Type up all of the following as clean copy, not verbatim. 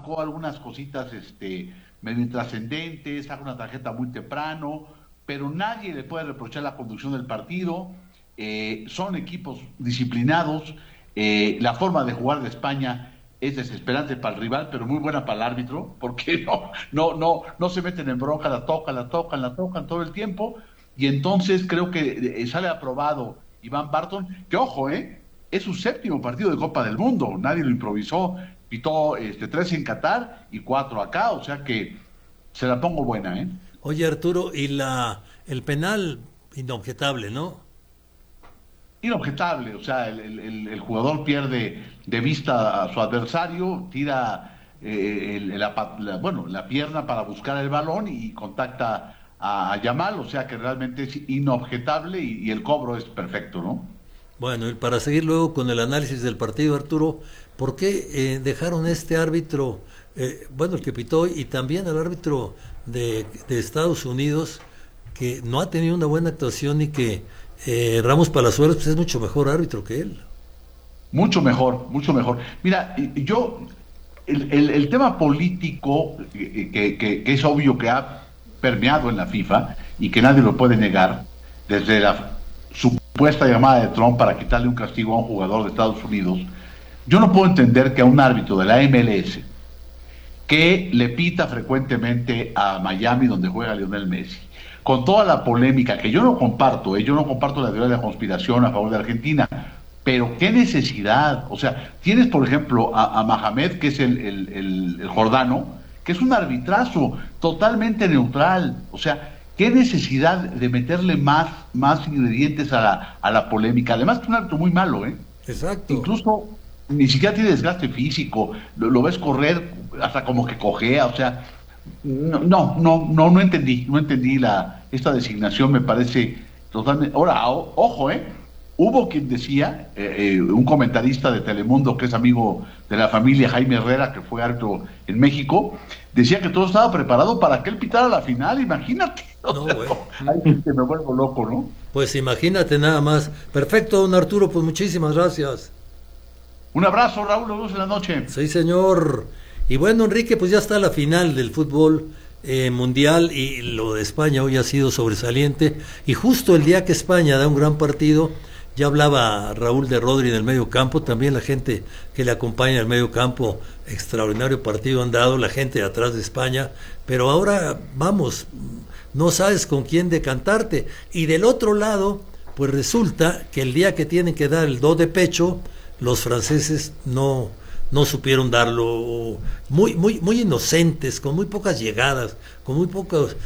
marcó algunas cositas medio intrascendentes, saca una tarjeta muy temprano, pero nadie le puede reprochar la conducción del partido. Son equipos disciplinados. La forma de jugar de España es desesperante para el rival, pero muy buena para el árbitro, porque no se meten en bronca, la tocan todo el tiempo, y entonces creo que sale aprobado Iván Barton, que ojo, es su séptimo partido de Copa del Mundo, nadie lo improvisó, pitó 3 en Qatar y 4 acá, o sea que se la pongo buena, ¿eh? Oye, Arturo, y el penal inobjetable, ¿no? Inobjetable, o sea, el jugador pierde de vista a su adversario, tira la pierna para buscar el balón y contacta a Yamal, o sea que realmente es inobjetable y el cobro es perfecto, ¿no? Bueno, y para seguir luego con el análisis del partido, Arturo, ¿por qué dejaron este árbitro, el que pitó, y también al árbitro de Estados Unidos, que no ha tenido una buena actuación, y que Ramos Palazuelos pues, es mucho mejor árbitro que él? Mucho mejor, mucho mejor. Mira, el tema político, que es obvio que ha permeado en la FIFA y que nadie lo puede negar, desde la supuesta llamada de Trump para quitarle un castigo a un jugador de Estados Unidos, yo no puedo entender que a un árbitro de la MLS, que le pita frecuentemente a Miami, donde juega Lionel Messi, con toda la polémica, que yo no comparto, yo no comparto la teoría de la conspiración a favor de Argentina, pero qué necesidad. O sea, tienes por ejemplo a Mohamed, que es el jordano, que es un arbitrazo totalmente neutral. O sea, qué necesidad de meterle más ingredientes a la polémica. Además que es un árbitro muy malo, ¿eh? Exacto. Incluso ni siquiera tiene desgaste físico, lo ves correr hasta como que cojea, o sea, no entendí esta designación, me parece totalmente. Ahora, ojo, hubo quien decía, un comentarista de Telemundo que es amigo de la familia, Jaime Herrera, que fue árbitro en México, decía que todo estaba preparado para que él pitara la final, imagínate. No, bueno. Ahí me vuelvo loco, ¿no? Pues imagínate nada más. Perfecto, don Arturo, pues muchísimas gracias. Un abrazo, Raúl, nos vemos en la noche. Sí, señor. Y bueno, Enrique, pues ya está la final del fútbol mundial, y lo de España hoy ha sido sobresaliente. Y justo el día que España da un gran partido, ya hablaba Raúl de Rodri del medio campo, también la gente que le acompaña al medio campo, extraordinario partido han dado, la gente de atrás de España, pero ahora vamos, no sabes con quién decantarte. Y del otro lado, pues resulta que el día que tienen que dar el do de pecho, los franceses no supieron darlo, muy inocentes, con muy pocas llegadas, con muy pocas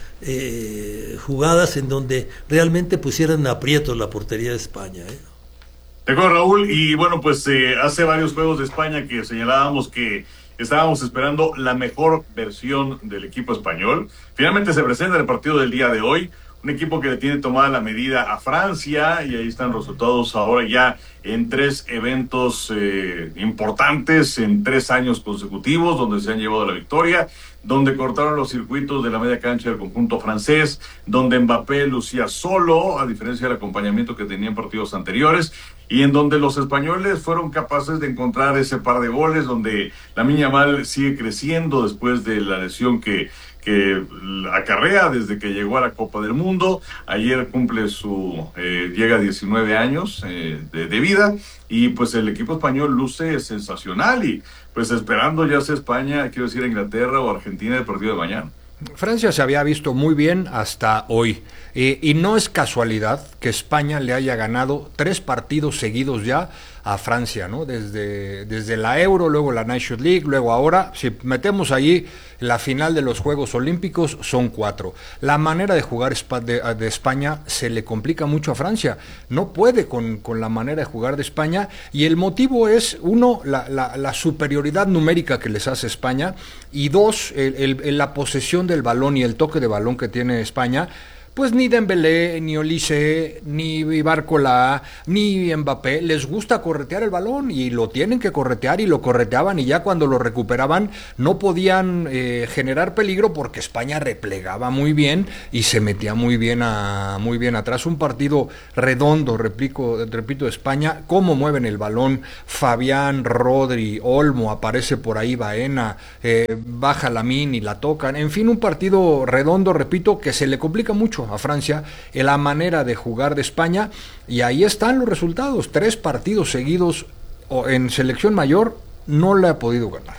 jugadas en donde realmente pusieran aprietos la portería de España. De acuerdo, Raúl, y bueno, pues hace varios juegos de España que señalábamos que estábamos esperando la mejor versión del equipo español. Finalmente se presenta en el partido del día de hoy, un equipo que le tiene tomada la medida a Francia, y ahí están los resultados ahora ya en 3 eventos importantes, en 3 años consecutivos, donde se han llevado la victoria, donde cortaron los circuitos de la media cancha del conjunto francés, donde Mbappé lucía solo, a diferencia del acompañamiento que tenía en partidos anteriores, y en donde los españoles fueron capaces de encontrar ese par de goles, donde Lamine Yamal sigue creciendo después de la lesión que acarrea desde que llegó a la Copa del Mundo. Ayer llega a 19 años de vida, y pues el equipo español luce sensacional, y pues esperando ya sea España, quiero decir Inglaterra o Argentina, el partido de mañana. Francia se había visto muy bien hasta hoy, y no es casualidad que España le haya ganado 3 partidos seguidos ya a Francia, ¿no? Desde la Euro, luego la Nations League, luego ahora, si metemos allí la final de los Juegos Olímpicos, son 4. La manera de jugar de España se le complica mucho a Francia, no puede con la manera de jugar de España, y el motivo es, 1, la superioridad numérica que les hace España, y 2, la posesión del balón y el toque de balón que tiene España, pues ni Dembélé, ni Olise, ni Barcola, ni Mbappé les gusta corretear el balón y lo tienen que corretear y lo correteaban y ya cuando lo recuperaban no podían generar peligro porque España replegaba muy bien y se metía muy bien atrás. Un partido redondo, repito, España, cómo mueven el balón, Fabián, Rodri, Olmo, aparece por ahí Baena, baja Lamine y la tocan, en fin, un partido redondo, repito, que se le complica mucho a Francia en la manera de jugar de España, y ahí están los resultados, 3 partidos seguidos en selección mayor, no le ha podido ganar.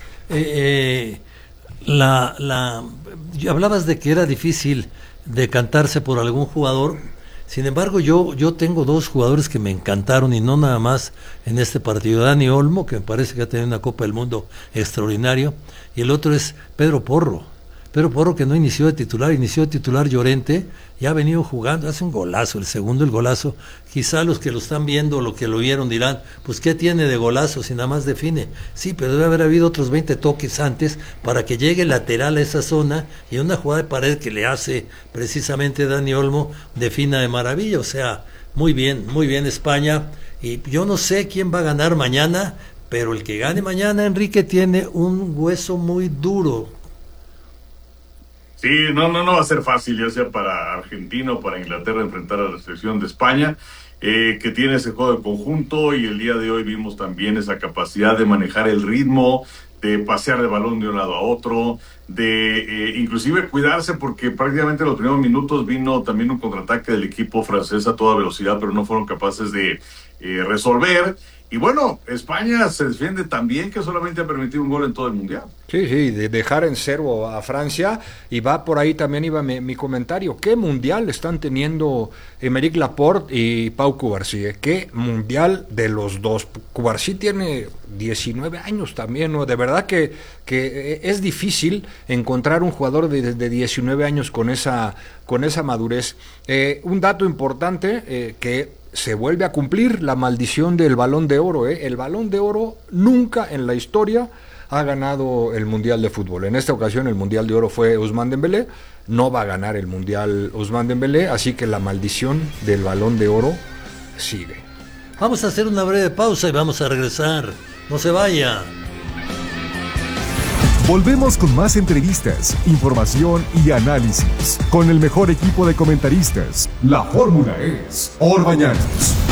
Hablabas de que era difícil decantarse por algún jugador. Sin embargo, yo tengo 2 jugadores que me encantaron y no nada más en este partido. Dani Olmo, que me parece que ha tenido una Copa del Mundo extraordinario, y el otro es Pedro Porro. Pedro Porro, que no inició de titular Llorente, ya ha venido jugando, hace un golazo, el golazo. Quizá los que lo están viendo, lo que lo vieron dirán, pues ¿qué tiene de golazo si nada más define? Sí, pero debe haber habido otros 20 toques antes para que llegue lateral a esa zona y una jugada de pared que le hace precisamente Dani Olmo defina de maravilla. O sea, muy bien España, y yo no sé quién va a ganar mañana, pero el que gane mañana, Enrique, tiene un hueso muy duro. Sí, no va a ser fácil, ya sea para Argentina o para Inglaterra, enfrentar a la selección de España, que tiene ese juego de conjunto, y el día de hoy vimos también esa capacidad de manejar el ritmo, de pasear el balón de un lado a otro, de inclusive cuidarse, porque prácticamente en los primeros minutos vino también un contraataque del equipo francés a toda velocidad, pero no fueron capaces de resolver. Y bueno, España se defiende tan bien que solamente ha permitido un gol en todo el Mundial. Sí, de dejar en 0 a Francia, y va por ahí también iba mi comentario. ¿Qué Mundial están teniendo Aymeric Laporte y Pau Cubarsí? ¿Qué Mundial de los dos? Cubarsí tiene 19 años también, ¿no? De verdad que es difícil encontrar un jugador de 19 años con esa madurez. Un dato importante, que se vuelve a cumplir la maldición del Balón de Oro. El Balón de Oro nunca en la historia ha ganado el Mundial de Fútbol. En esta ocasión el Mundial de Oro fue Ousmane Dembélé, no va a ganar el Mundial Ousmane Dembélé, así que la maldición del Balón de Oro sigue. Vamos a hacer una breve pausa y vamos a regresar. No se vaya. Volvemos con más entrevistas, información y análisis con el mejor equipo de comentaristas. La fórmula es Orbañanos.